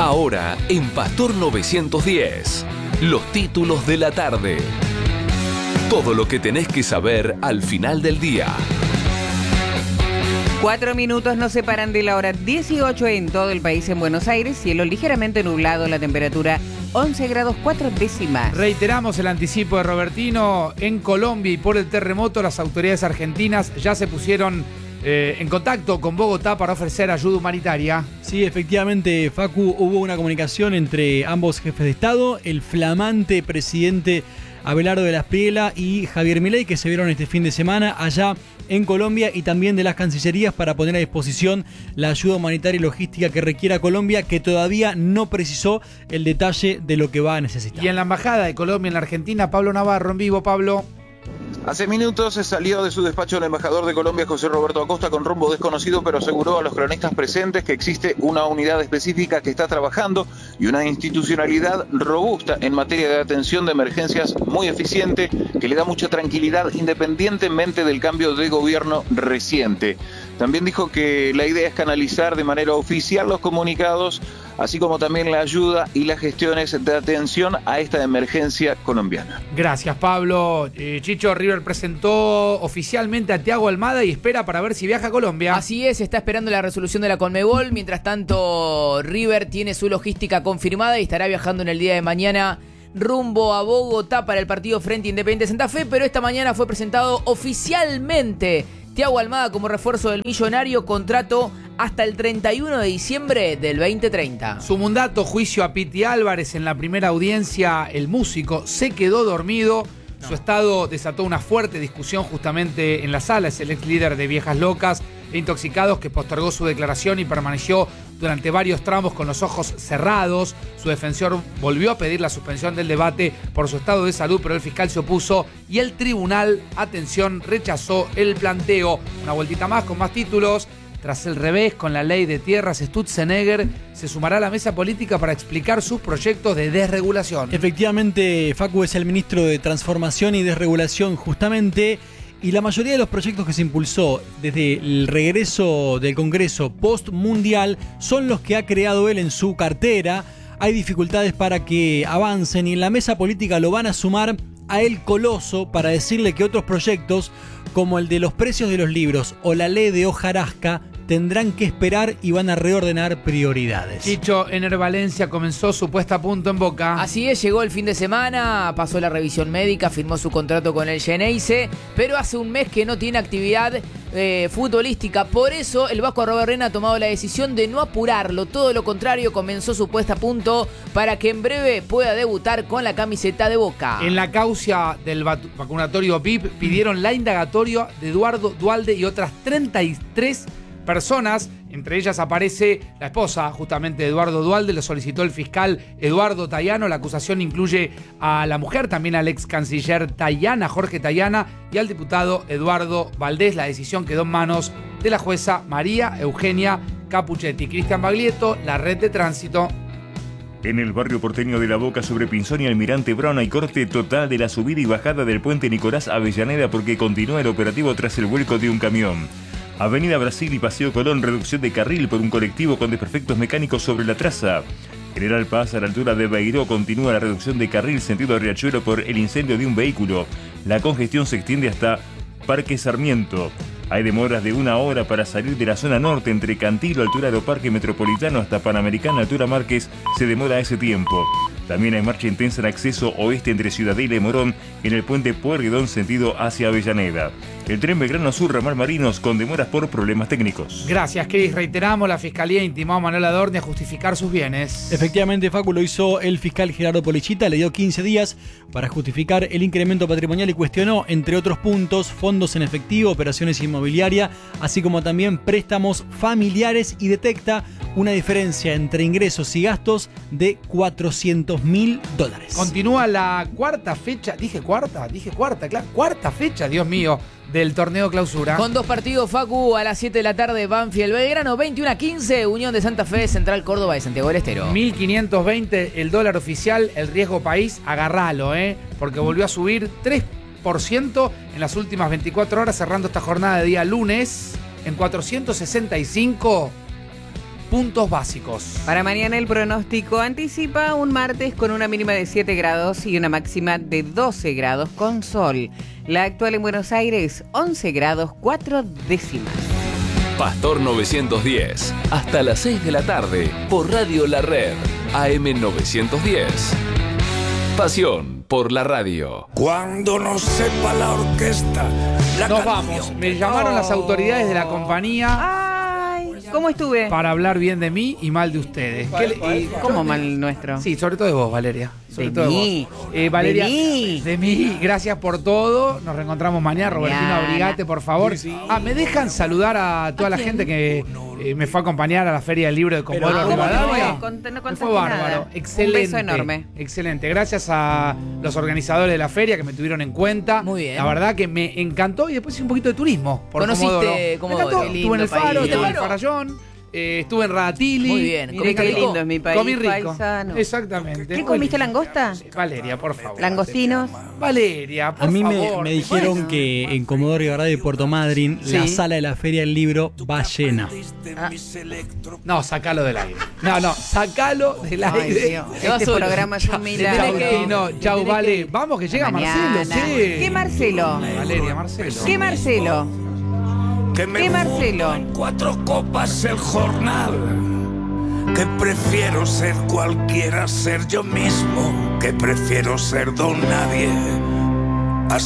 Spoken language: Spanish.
Ahora en Pastor 910, los títulos de la tarde. Todo lo que tenés que saber al final del día. 4 minutos nos separan de la hora 18 en todo el país. En Buenos Aires, cielo ligeramente nublado, la temperatura 11 grados 4 décimas. Reiteramos el anticipo de Robertino. En Colombia y por el terremoto, las autoridades argentinas ya se pusieron en contacto con Bogotá para ofrecer ayuda humanitaria. Sí, efectivamente, Facu, hubo una comunicación entre ambos jefes de Estado, el flamante presidente Abelardo de la Espriella y Javier Milei, que se vieron este fin de semana allá en Colombia, y también de las cancillerías para poner a disposición la ayuda humanitaria y logística que requiera Colombia, que todavía no precisó el detalle de lo que va a necesitar. Y en la Embajada de Colombia en la Argentina, Pablo Navarro en vivo. Pablo. Hace minutos se salió de su despacho el embajador de Colombia, José Roberto Acosta, con rumbo desconocido, pero aseguró a los cronistas presentes que existe una unidad específica que está trabajando y una institucionalidad robusta en materia de atención de emergencias muy eficiente, que le da mucha tranquilidad independientemente del cambio de gobierno reciente. También dijo que la idea es canalizar de manera oficial los comunicados, así como también la ayuda y las gestiones de atención a esta emergencia colombiana. Gracias, Pablo. Chicho, River presentó oficialmente a Thiago Almada y espera para ver si viaja a Colombia. Así es, está esperando la resolución de la Conmebol. Mientras tanto, River tiene su logística confirmada y estará viajando en el día de mañana rumbo a Bogotá para el partido frente a Independiente Santa Fe, pero esta mañana fue presentado oficialmente Thiago Almada como refuerzo del Millonario, contrato hasta el 31 de diciembre del 2030. Su mandato, juicio a Piti Álvarez. En la primera audiencia, el músico se quedó dormido. Su estado desató una fuerte discusión justamente en la sala. Es el ex líder de Viejas Locas e Intoxicados, que postergó su declaración y permaneció durante varios tramos con los ojos cerrados. Su defensor volvió a pedir la suspensión del debate por su estado de salud, pero el fiscal se opuso y el tribunal, atención, rechazó el planteo. Una vueltita más con más títulos. Tras el revés con la ley de tierras, Stutzenegger se sumará a la mesa política para explicar sus proyectos de desregulación. Efectivamente, Facu es el ministro de Transformación y Desregulación justamente, y la mayoría de los proyectos que se impulsó desde el regreso del Congreso post-mundial son los que ha creado él en su cartera. Hay dificultades para que avancen y en la mesa política lo van a sumar a El Coloso para decirle que otros proyectos, como el de los precios de los libros o la ley de hojarasca, tendrán que esperar y van a reordenar prioridades. Chicho, Ener Valencia comenzó su puesta a punto en Boca. Así es, llegó el fin de semana, pasó la revisión médica, firmó su contrato con el Geneise, pero hace un mes que no tiene actividad futbolística. Por eso el Vasco Arrobarrena ha tomado la decisión de no apurarlo. Todo lo contrario, comenzó su puesta a punto para que en breve pueda debutar con la camiseta de Boca. En la causa del vacunatorio VIP pidieron la indagatoria de Eduardo Dualde y otras 33 personas. Entre ellas aparece la esposa justamente de Eduardo Dualde, lo solicitó el fiscal Eduardo Tayano. La acusación incluye a la mujer, también al ex canciller Tayana, Jorge Tayana, y al diputado Eduardo Valdés. La decisión quedó en manos de la jueza María Eugenia Capuchetti. Cristian Baglietto, La Red de Tránsito. En el barrio porteño de La Boca, sobre Pinzón y Almirante Brown, hay corte total de la subida y bajada del puente Nicolás Avellaneda porque continúa el operativo tras el vuelco de un camión. Avenida Brasil y Paseo Colón, reducción de carril por un colectivo con desperfectos mecánicos sobre la traza. General Paz, a la altura de Beiró, continúa la reducción de carril sentido Riachuelo por el incendio de un vehículo. La congestión se extiende hasta Parque Sarmiento. Hay demoras de 1 hora para salir de la zona norte entre Cantilo, altura Aeroparque Metropolitano, hasta Panamericana, altura Márquez, se demora ese tiempo. También hay marcha intensa en acceso oeste entre Ciudadela y Morón en el puente Pueyrredón sentido hacia Avellaneda. El tren Belgrano Sur ramal Marinos con demoras por problemas técnicos. Gracias, Cris. Reiteramos, la Fiscalía intimó a Manuel Adorni a justificar sus bienes. Efectivamente, Facu, lo hizo el fiscal Gerardo Polichita, le dio 15 días para justificar el incremento patrimonial y cuestionó, entre otros puntos, fondos en efectivo, operaciones inmobiliarias, así como también préstamos familiares, y detecta una diferencia entre ingresos y gastos de $400.000. Continúa la cuarta fecha, cuarta fecha, Dios mío, del torneo clausura. Con 2 partidos, Facu, a las 7 de la tarde, Banfield Belgrano, 21-15, Unión de Santa Fe, Central Córdoba de Santiago del Estero. 1.520 el dólar oficial, el riesgo país, agarralo, porque volvió a subir 3% en las últimas 24 horas, cerrando esta jornada de día lunes en 465 puntos básicos. Para mañana el pronóstico anticipa un martes con una mínima de 7 grados y una máxima de 12 grados con sol. La actual en Buenos Aires, 11 grados 4 décimas. Pastor 910, hasta las 6 de la tarde, por Radio La Red, AM 910. Pasión por la radio. Cuando no sepa la orquesta, Nos vamos. Me llamaron las autoridades de la compañía ¿Cómo estuve? para hablar bien de mí y mal de ustedes. ¿Cómo mal nuestro? Sí, sobre todo de vos, Valeria. Sobre De todo mí. de vos. Valeria, De mí. de mí. Gracias por todo. Nos reencontramos mañana. Robertino, Mañana. abrigate, por favor. ¿Me dejan saludar a toda la gente que me fue a acompañar a la Feria del Libro de Comodoro ¿cómo te Rivadavia? fue? No Me contaste fue bárbaro. nada. Excelente. Un beso enorme. Excelente. Gracias a los organizadores de la feria que me tuvieron en cuenta. Muy bien. La verdad que me encantó y después hice un poquito de turismo por Conociste Comodoro. Comodoro. Me encantó. Qué Estuve en el lindo Faro, país. estuve en el Farallón. Estuve en Radatili. Muy bien. Mirá ¿Comiste qué rico? lindo es mi país. Comí rico. Paisano. Exactamente. ¿Qué Muy comiste, lindo. langosta? Valeria, por favor. ¿Langostinos? Valeria, por A mí favor. me dijeron que en Comodoro Rivadavia y Puerto Madryn la Sí. sala de la Feria del Libro va llena. No, sacalo del aire. No, sacalo del Ay, aire. Dios. Se va Este solo. programa es un milagro. Chau, Tino. Chau, tenés Vale. que- Vamos, que llega Mañana. Marcelo, che. ¿Qué Marcelo? Valeria, Marcelo. ¿Qué Marcelo? que me ¿Qué, fumo Marcelo? en 4 copas el jornal, que prefiero ser cualquiera, ser yo mismo, que prefiero ser don nadie,